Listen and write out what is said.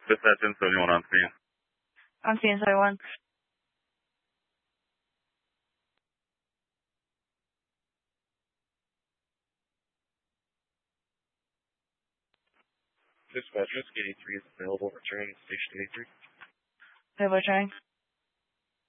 Dispatch in 71 on scene. On scene 71. Dispatch, Risk 83 is available. Returning to Station 83. Available returning.